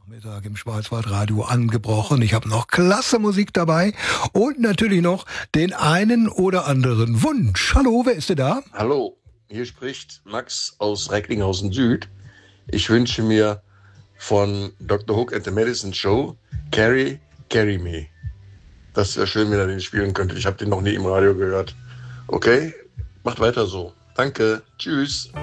Mittag im Schwarzwaldradio angebrochen. Ich habe noch klasse Musik dabei und natürlich noch den einen oder anderen Wunsch. Hallo, wer ist denn da? Hallo, hier spricht Max aus Recklinghausen Süd. Ich wünsche mir von Dr. Hook and the Medicine Show Carry Me. Das wäre schön, wenn ihr den spielen könntet. Ich habe den noch nie im Radio gehört. Okay, macht weiter so. Danke, tschüss.